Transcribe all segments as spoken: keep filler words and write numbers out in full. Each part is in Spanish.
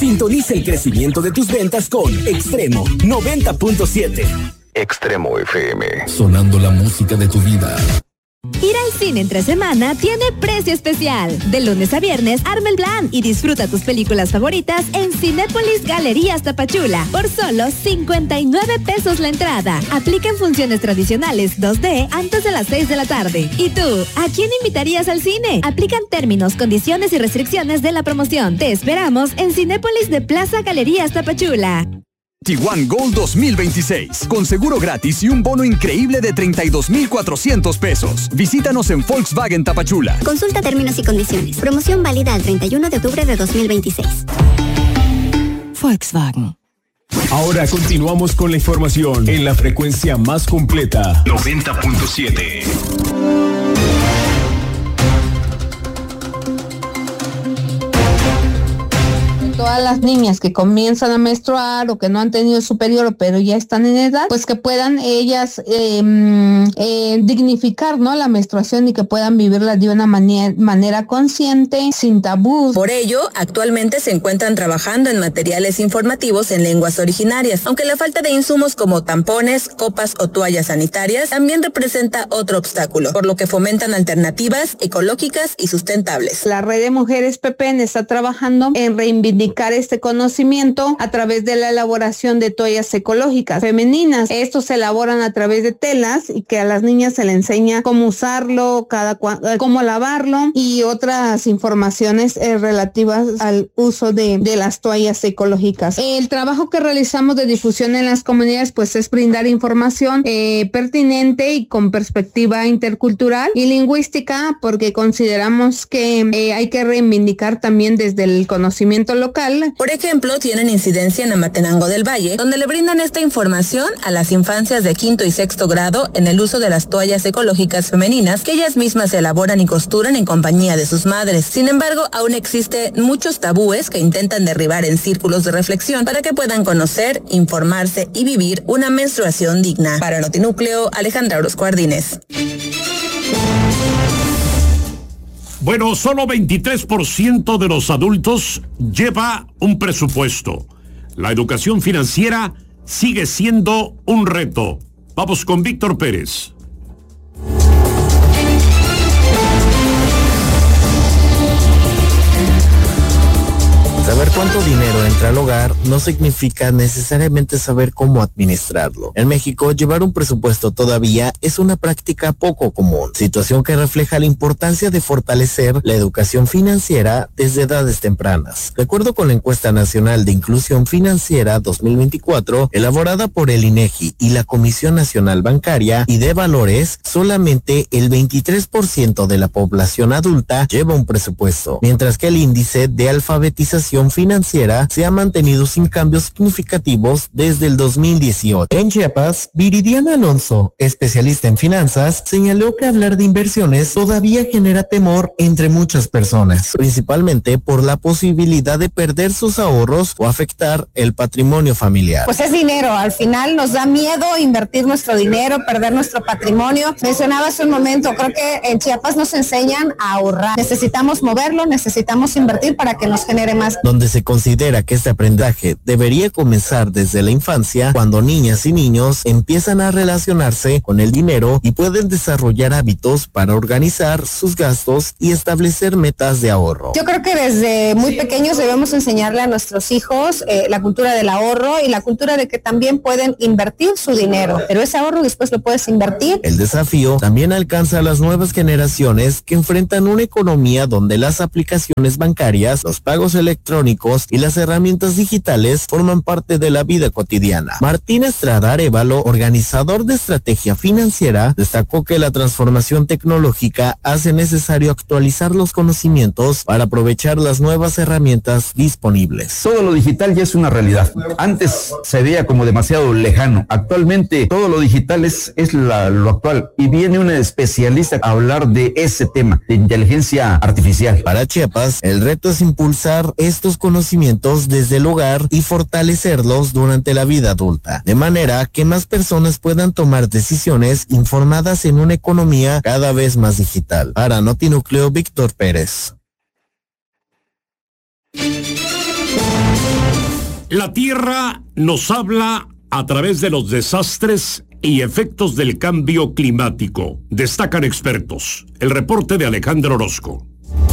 Sintoniza el crecimiento de tus ventas con Extremo noventa punto siete. Extremo F M. Sonando la música de tu vida. Ir al cine entre semana tiene precio especial. De lunes a viernes, arma el plan y disfruta tus películas favoritas en Cinépolis Galerías Tapachula por solo cincuenta y nueve pesos la entrada. Aplican funciones tradicionales dos D antes de las seis de la tarde. ¿Y tú, a quién invitarías al cine? Aplican términos, condiciones y restricciones de la promoción. Te esperamos en Cinépolis de Plaza Galerías Tapachula. Tiguan Gold dos mil veintiséis, con seguro gratis y un bono increíble de treinta y dos mil cuatrocientos pesos. Visítanos en Volkswagen Tapachula. Consulta términos y condiciones. Promoción válida al treinta y uno de octubre de dos mil veintiséis. Volkswagen. Ahora continuamos con la información en la frecuencia más completa. noventa punto siete. Todas las niñas que comienzan a menstruar o que no han tenido su periodo pero ya están en edad, pues que puedan ellas eh, eh, dignificar, ¿no?, la menstruación y que puedan vivirla de una manera, manera consciente, sin tabús. Por ello, actualmente se encuentran trabajando en materiales informativos en lenguas originarias, aunque la falta de insumos como tampones, copas o toallas sanitarias también representa otro obstáculo, por lo que fomentan alternativas ecológicas y sustentables. La Red de Mujeres P P N está trabajando en reivindicar este conocimiento a través de la elaboración de toallas ecológicas femeninas. Estos se elaboran a través de telas y que a las niñas se les enseña cómo usarlo, cada cómo lavarlo y otras informaciones eh, relativas al uso de, de las toallas ecológicas. El trabajo que realizamos de difusión en las comunidades pues es brindar información eh, pertinente y con perspectiva intercultural y lingüística, porque consideramos que eh, hay que reivindicar también desde el conocimiento local. Por ejemplo, tienen incidencia en Amatenango del Valle, donde le brindan esta información a las infancias de quinto y sexto grado en el uso de las toallas ecológicas femeninas que ellas mismas se elaboran y costuran en compañía de sus madres. Sin embargo, aún existen muchos tabúes que intentan derribar en círculos de reflexión para que puedan conocer, informarse y vivir una menstruación digna. Para Notinúcleo, Alejandra Orozco Ardínez. Bueno, solo veintitrés por ciento de los adultos lleva un presupuesto. La educación financiera sigue siendo un reto. Vamos con Víctor Pérez. Saber cuánto dinero entra al hogar no significa necesariamente saber cómo administrarlo. En México, llevar un presupuesto todavía es una práctica poco común, situación que refleja la importancia de fortalecer la educación financiera desde edades tempranas. De acuerdo con la Encuesta Nacional de Inclusión Financiera dos mil veinticuatro, elaborada por el INEGI y la Comisión Nacional Bancaria y de Valores, solamente el veintitrés por ciento de la población adulta lleva un presupuesto, mientras que el índice de alfabetización financiera se ha mantenido sin cambios significativos desde el dos mil dieciocho. En Chiapas, Viridiana Alonso, especialista en finanzas, señaló que hablar de inversiones todavía genera temor entre muchas personas, principalmente por la posibilidad de perder sus ahorros o afectar el patrimonio familiar. Pues es dinero, al final nos da miedo invertir nuestro dinero, perder nuestro patrimonio. Mencionaba hace un momento, creo que en Chiapas nos enseñan a ahorrar. Necesitamos moverlo, necesitamos invertir para que nos genere más. Donde se considera que este aprendizaje debería comenzar desde la infancia, cuando niñas y niños empiezan a relacionarse con el dinero y pueden desarrollar hábitos para organizar sus gastos y establecer metas de ahorro. Yo creo que desde muy pequeños debemos enseñarle a nuestros hijos eh, la cultura del ahorro y la cultura de que también pueden invertir su dinero, pero ese ahorro después lo puedes invertir. El desafío también alcanza a las nuevas generaciones que enfrentan una economía donde las aplicaciones bancarias, los pagos electrónicos y las herramientas digitales forman parte de la vida cotidiana. Martín Estrada Arévalo, organizador de estrategia financiera, destacó que la transformación tecnológica hace necesario actualizar los conocimientos para aprovechar las nuevas herramientas disponibles. Todo lo digital ya es una realidad. Antes se veía como demasiado lejano. Actualmente todo lo digital es, es la, lo actual y viene un especialista a hablar de ese tema, de inteligencia artificial. Para Chiapas, el reto es impulsar estos conocimientos desde el hogar y fortalecerlos durante la vida adulta, de manera que más personas puedan tomar decisiones informadas en una economía cada vez más digital. Para Notinúcleo, Víctor Pérez. La Tierra nos habla a través de los desastres y efectos del cambio climático. Destacan expertos. El reporte de Alejandro Orozco.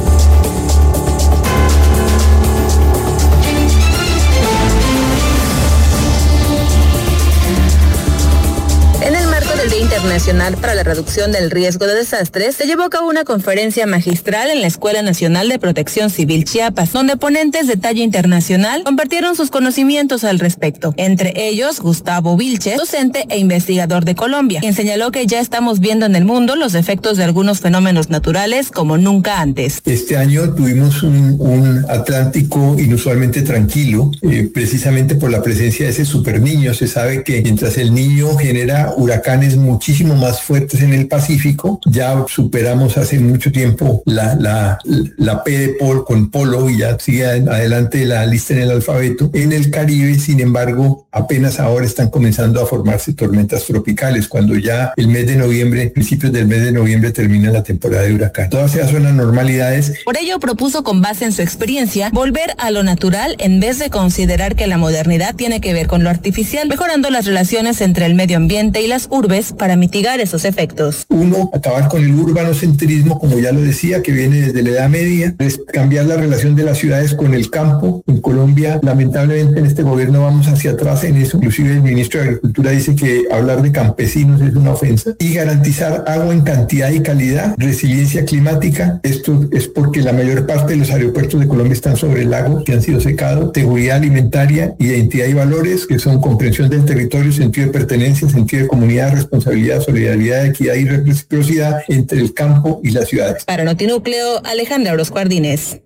Internacional para la Reducción del Riesgo de Desastres, se llevó a cabo una conferencia magistral en la Escuela Nacional de Protección Civil Chiapas, donde ponentes de talla internacional compartieron sus conocimientos al respecto. Entre ellos, Gustavo Vilches, docente e investigador de Colombia, quien señaló que ya estamos viendo en el mundo los efectos de algunos fenómenos naturales como nunca antes. Este año tuvimos un, un Atlántico inusualmente tranquilo, eh, precisamente por la presencia de ese superniño. Se sabe que mientras el niño genera huracanes muchísimo más fuertes en el Pacífico, ya superamos hace mucho tiempo la, la, la P de Pol con Polo y ya sigue adelante la lista en el alfabeto. En el Caribe, sin embargo, apenas ahora están comenzando a formarse tormentas tropicales, cuando ya el mes de noviembre, principios del mes de noviembre, termina la temporada de huracán. Todas esas son anormalidades. Por ello, propuso con base en su experiencia volver a lo natural en vez de considerar que la modernidad tiene que ver con lo artificial, mejorando las relaciones entre el medio ambiente y las urbes para mitigar esos efectos. Uno, acabar con el urbanocentrismo, como ya lo decía, que viene desde la Edad Media, es cambiar la relación de las ciudades con el campo. En Colombia, lamentablemente, en este gobierno vamos hacia atrás en eso. Inclusive el ministro de Agricultura dice que hablar de campesinos es una ofensa. Y garantizar agua en cantidad y calidad, resiliencia climática. Esto es porque la mayor parte de los aeropuertos de Colombia están sobre el lago, que han sido secados. Seguridad alimentaria, identidad y valores, que son comprensión del territorio, sentido de pertenencia, sentido de comunidad, responsabilidad, solidaridad, equidad y reciprocidad entre el campo y las ciudades. Para Notinúcleo, Alejandra Orozco Ardínez.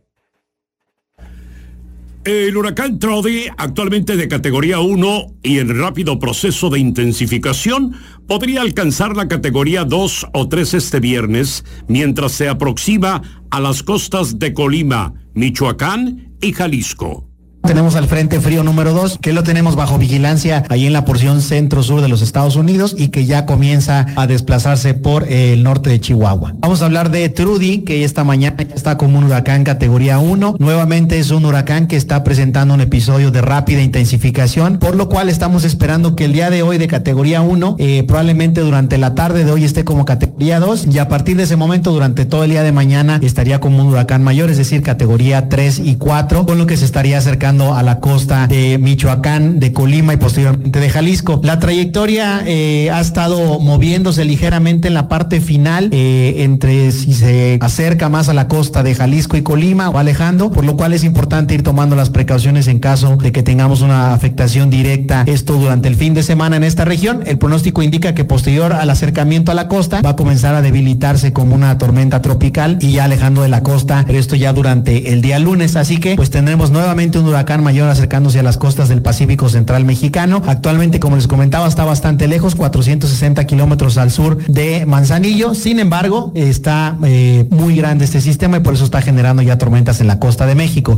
El huracán Trody, actualmente de categoría uno y en rápido proceso de intensificación, podría alcanzar la categoría dos o tres este viernes, mientras se aproxima a las costas de Colima, Michoacán y Jalisco. Tenemos al frente frío número dos, que lo tenemos bajo vigilancia ahí en la porción centro-sur de los Estados Unidos y que ya comienza a desplazarse por eh, el norte de Chihuahua. Vamos a hablar de Trudy, que esta mañana ya está como un huracán categoría uno. Nuevamente es un huracán que está presentando un episodio de rápida intensificación, por lo cual estamos esperando que el día de hoy de categoría uno, eh, probablemente durante la tarde de hoy esté como categoría dos y a partir de ese momento durante todo el día de mañana estaría como un huracán mayor, es decir, categoría tres y cuatro, con lo que se estaría acercando a la costa de Michoacán, de Colima y posteriormente de Jalisco. La trayectoria eh, ha estado moviéndose ligeramente en la parte final, eh, entre si se acerca más a la costa de Jalisco y Colima o alejando, por lo cual es importante ir tomando las precauciones en caso de que tengamos una afectación directa, esto durante el fin de semana en esta región. El pronóstico indica que posterior al acercamiento a la costa va a comenzar a debilitarse como una tormenta tropical y ya alejando de la costa, pero esto ya durante el día lunes, así que pues tendremos nuevamente un huracán mayor acercándose a las costas del Pacífico Central mexicano. Actualmente, como les comentaba, está bastante lejos, cuatrocientos sesenta kilómetros al sur de Manzanillo. Sin embargo, está eh, muy grande este sistema y por eso está generando ya tormentas en la costa de México.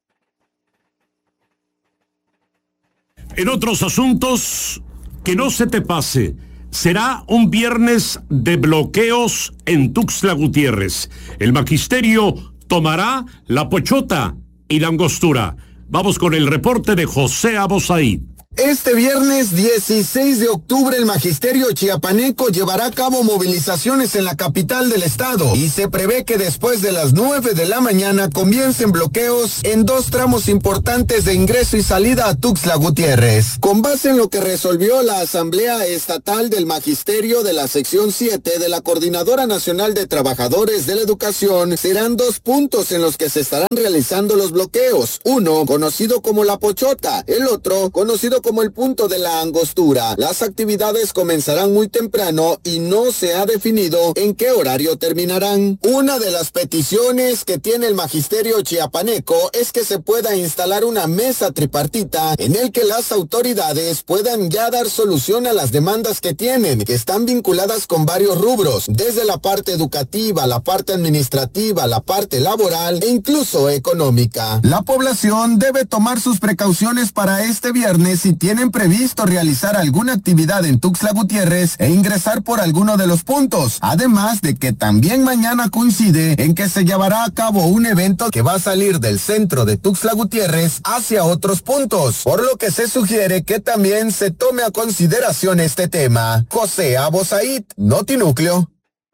En otros asuntos, que no se te pase, será un viernes de bloqueos en Tuxtla Gutiérrez. El magisterio tomará la pochota y la angostura. Vamos con el reporte de José Abosaí. Este viernes dieciséis de octubre el magisterio chiapaneco llevará a cabo movilizaciones en la capital del estado y se prevé que después de las nueve de la mañana comiencen bloqueos en dos tramos importantes de ingreso y salida a Tuxtla Gutiérrez. Con base en lo que resolvió la Asamblea Estatal del Magisterio de la sección siete de la Coordinadora Nacional de Trabajadores de la Educación, serán dos puntos en los que se estarán realizando los bloqueos. Uno, conocido como la pochota, el otro, conocido como como el punto de la angostura. Las actividades comenzarán muy temprano y no se ha definido en qué horario terminarán. Una de las peticiones que tiene el magisterio chiapaneco es que se pueda instalar una mesa tripartita en el que las autoridades puedan ya dar solución a las demandas que tienen, que están vinculadas con varios rubros, desde la parte educativa, la parte administrativa, la parte laboral e incluso económica. La población debe tomar sus precauciones para este viernes si tienen previsto realizar alguna actividad en Tuxtla Gutiérrez e ingresar por alguno de los puntos. Además de que también mañana coincide en que se llevará a cabo un evento que va a salir del centro de Tuxtla Gutiérrez hacia otros puntos, por lo que se sugiere que también se tome a consideración este tema. José Abosaid, Notinúcleo.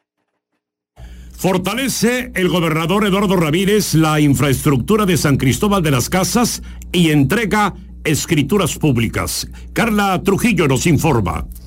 Fortalece el gobernador Eduardo Ramírez la infraestructura de San Cristóbal de las Casas y entrega escrituras públicas. Carla Trujillo nos informa.